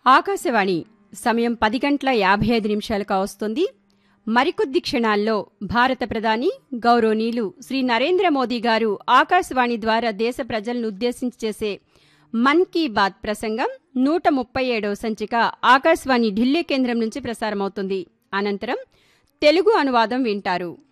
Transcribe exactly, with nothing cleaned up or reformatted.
ఆకాశవాణి సమయం పది గంటల యాభై ఐదు నిమిషాలు కావస్తోంది. మరికొద్ది క్షణాల్లో భారత ప్రధాని గౌరవనీయులు శ్రీ నరేంద్ర మోదీ గారు ఆకాశవాణి ద్వారా దేశ ప్రజలను ఉద్దేశించి చేసే మన్ కీ బాత్ ప్రసంగం నూట ముప్పై ఏడవ సంచిక ఆకాశవాణి ఢిల్లీ కేంద్రం నుంచి ప్రసారమవుతుంది. అనంతరం తెలుగు అనువాదం వింటారు.